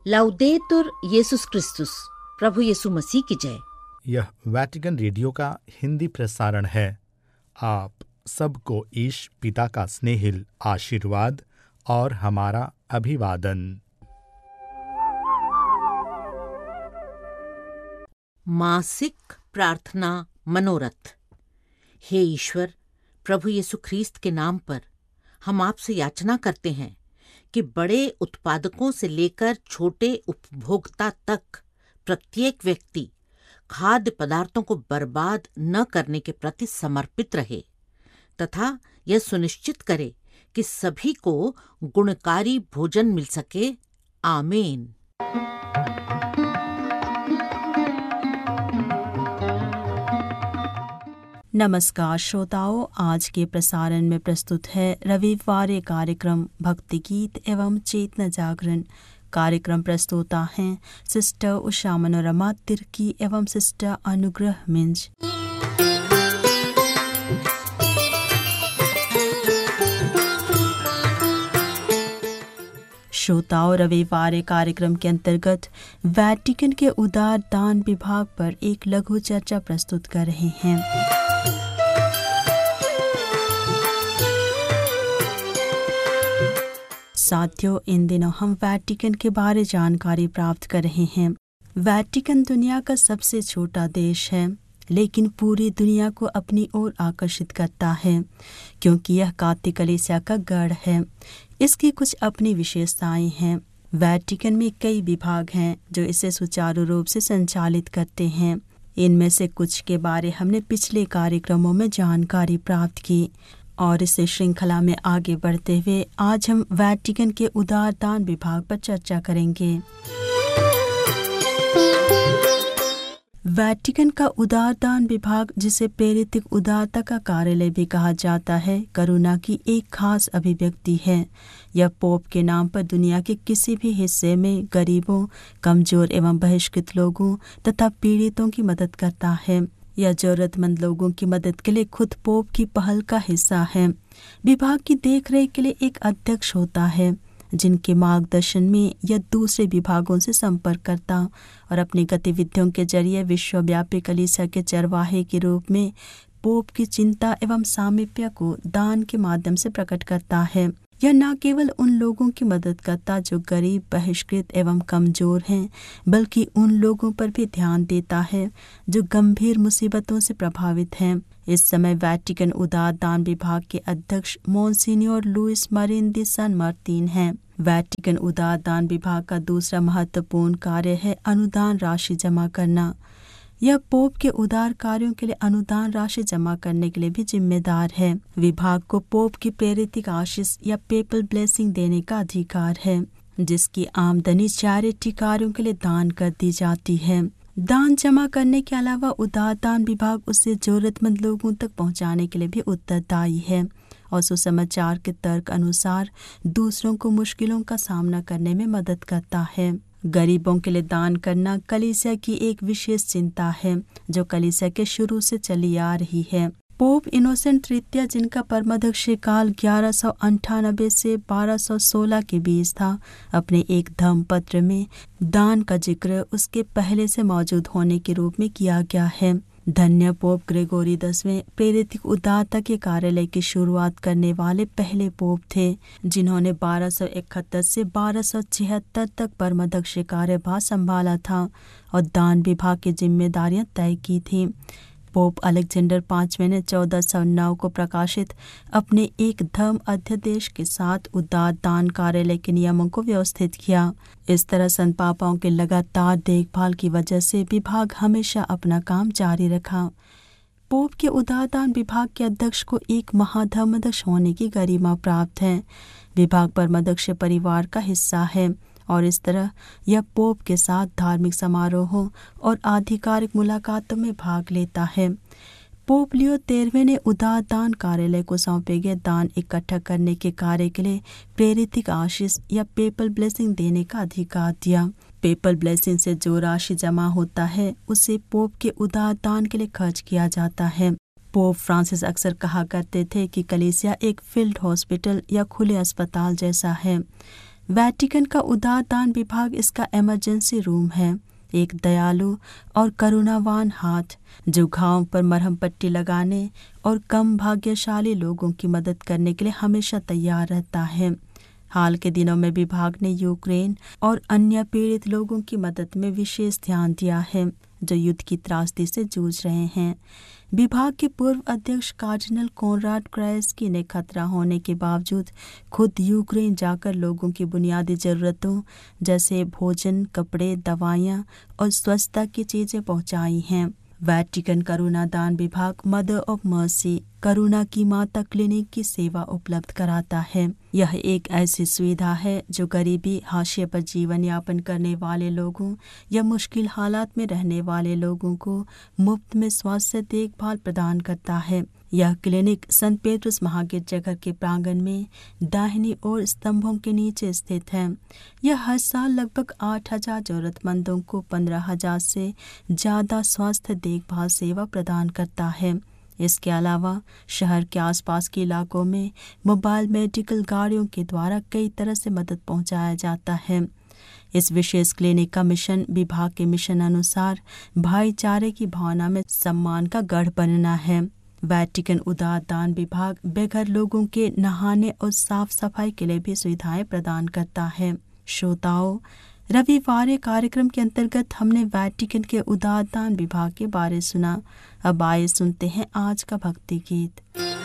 लाउदेतुर येसुस क्रिस्तुस, प्रभु यीशु मसीह की जय। यह वैटिकन रेडियो का हिंदी प्रसारण है। आप सबको ईश पिता का स्नेहिल आशीर्वाद और हमारा अभिवादन। मासिक प्रार्थना मनोरथ। हे ईश्वर, प्रभु यीशु ख्रीस्त के नाम पर हम आपसे याचना करते हैं कि बड़े उत्पादकों से लेकर छोटे उपभोक्ता तक प्रत्येक व्यक्ति खाद्य पदार्थों को बर्बाद न करने के प्रति समर्पित रहे तथा यह सुनिश्चित करे कि सभी को गुणकारी भोजन मिल सके। आमीन। नमस्कार श्रोताओं, आज के प्रसारण में प्रस्तुत है रविवार कार्यक्रम भक्ति गीत एवं चेतना जागरण। कार्यक्रम प्रस्तुता हैं सिस्टर उषा मनोरमा तिर्की एवं सिस्टर अनुग्रह मिंज। श्रोताओं, रविवार कार्यक्रम के अंतर्गत वैटिकन के उदार दान विभाग पर एक लघु चर्चा प्रस्तुत कर रहे हैं। साथियों, इन दिनों हम वैटिकन के बारे जानकारी प्राप्त कर रहे हैं। वैटिकन दुनिया का सबसे छोटा देश है, लेकिन पूरी दुनिया को अपनी ओर आकर्षित करता है क्योंकि यह कातिक कलीसिया का गढ़ है। इसकी कुछ अपनी विशेषताएं हैं। वैटिकन में कई विभाग हैं जो इसे सुचारू रूप से संचालित करते हैं। इनमें से कुछ के बारे हमने पिछले कार्यक्रमों में जानकारी प्राप्त की और इस श्रृंखला में आगे बढ़ते हुए आज हम वैटिकन के उदार दान विभाग पर चर्चा करेंगे। वैटिकन का उदार दान विभाग, जिसे प्रेरितिक उदारता का कार्यालय भी कहा जाता है, करुणा की एक खास अभिव्यक्ति है। यह पोप के नाम पर दुनिया के किसी भी हिस्से में गरीबों, कमजोर एवं बहिष्कृत लोगों तथा पीड़ितों की मदद करता है। यह जरूरतमंद लोगों की मदद के लिए खुद पोप की पहल का हिस्सा है। विभाग की देखरेख के लिए एक अध्यक्ष होता है, जिनके मार्गदर्शन में यह दूसरे विभागों से संपर्क करता और अपनी गतिविधियों के जरिए विश्वव्यापी कलीसिया के चरवाहे के रूप में पोप की चिंता एवं सामीप्य को दान के माध्यम से प्रकट करता है। यह न केवल उन लोगों की मदद करता जो गरीब, बहिष्कृत एवं कमजोर हैं, बल्कि उन लोगों पर भी ध्यान देता है जो गंभीर मुसीबतों से प्रभावित हैं। इस समय वैटिकन उदार दान विभाग के अध्यक्ष मोनसिन्योर लुइस मरीन दी सान मार्टिन हैं। वैटिकन उदार दान विभाग का दूसरा महत्वपूर्ण कार्य है अनुदान राशि जमा करना। यह पोप के उदार कार्यों के लिए अनुदान राशि जमा करने के लिए भी जिम्मेदार है। विभाग को पोप की प्रेरितिक आशीष या पेपल ब्लेसिंग देने का अधिकार है, जिसकी आमदनी चैरिटी कार्यों के लिए दान कर दी जाती है। दान जमा करने के अलावा उदार दान विभाग उसे जरूरतमंद लोगों तक पहुंचाने के लिए भी उत्तरदायी है और सुसमाचार के तर्क अनुसार दूसरों को मुश्किलों का सामना करने में मदद करता है। गरीबों के लिए दान करना कलीसिया की एक विशेष चिंता है जो कलीसिया के शुरू से चली आ रही है। पोप इनोसेंट तृतीय, जिनका परमाध्यक्ष काल 1198 से 1216 के बीच था, अपने एक धम्म पत्र में दान का जिक्र उसके पहले से मौजूद होने के रूप में किया गया है। धन्य पोप ग्रेगोरी 10वें प्रेरितिक उदारता के कार्यालय की शुरुआत करने वाले पहले पोप थे, जिन्होंने 1271 से 1276 तक परमाध्यक्ष कार्यभार संभाला था और दान विभाग की जिम्मेदारियां तय की थीं। पोप अलेक्जेंडर 5वें ने 1409 को प्रकाशित अपने एक धर्म अध्यादेश के साथ उदार दान कार्यालय के नियमों को व्यवस्थित किया। इस तरह संत पापाओं के लगातार देखभाल की वजह से विभाग हमेशा अपना काम जारी रखा। पोप के उदार दान विभाग के अध्यक्ष को एक महाधर्माध्यक्ष होने की गरिमा प्राप्त है। विभाग परमाध्यक्ष परिवार का हिस्सा है और इस तरह यह पोप के साथ धार्मिक समारोहों और आधिकारिक मुलाकातों में भाग लेता है। पोप लियो 13वें ने उदार दान कार्यालय को सौंपे गए दान इकट्ठा करने के कार्य के लिए प्रेरितिक आशीष या पेपल ब्लेसिंग देने का अधिकार दिया। पेपल ब्लेसिंग से जो राशि जमा होता है उसे पोप के उदार दान के लिए खर्च किया जाता है। पोप फ्रांसिस अक्सर कहा करते थे कि कलीसिया एक फील्ड हॉस्पिटल या खुले अस्पताल जैसा है। वेटिकन का उदार दान विभाग इसका इमरजेंसी रूम है, एक दयालु और करुणावान हाथ जो घाव पर मरहम पट्टी लगाने और कम भाग्यशाली लोगों की मदद करने के लिए हमेशा तैयार रहता है। हाल के दिनों में विभाग ने यूक्रेन और अन्य पीड़ित लोगों की मदद में विशेष ध्यान दिया है जो युद्ध की त्रासदी से जूझ रहे हैं। विभाग के पूर्व अध्यक्ष कार्डिनल कोनराड क्रायस्की ने खतरा होने के बावजूद खुद यूक्रेन जाकर लोगों की बुनियादी जरूरतों जैसे भोजन, कपड़े, दवाइयाँ और स्वच्छता की चीजें पहुंचाई हैं। वेटिकन करुणा दान विभाग मदर ऑफ मर्सी करुणा की माता क्लिनिक की सेवा उपलब्ध कराता है। यह एक ऐसी सुविधा है जो गरीबी, हाशिए पर जीवन यापन करने वाले लोगों या मुश्किल हालात में रहने वाले लोगों को मुफ्त में स्वास्थ्य देखभाल प्रदान करता है। यह क्लिनिक संत पेट्रुस महागिरजाघर के प्रांगण में दाहिनी ओर स्तंभों के नीचे स्थित है। यह हर साल लगभग 8,000 जरूरतमंदों को 15,000 से ज्यादा स्वास्थ्य देखभाल सेवा प्रदान करता है। इसके अलावा शहर के आसपास के इलाकों में मोबाइल मेडिकल गाड़ियों के द्वारा कई तरह से मदद पहुंचाया जाता है। इस विशेष क्लिनिक का मिशन विभाग के मिशन अनुसार भाईचारे की भावना में सम्मान का गढ़ बनना है। वेटिकन उदार दान विभाग बेघर लोगों के नहाने और साफ सफाई के लिए भी सुविधाएं प्रदान करता है। श्रोताओं, रविवार कार्यक्रम के अंतर्गत हमने वेटिकन के उदार दान विभाग के बारे सुना। अब आइए सुनते हैं आज का भक्ति गीत।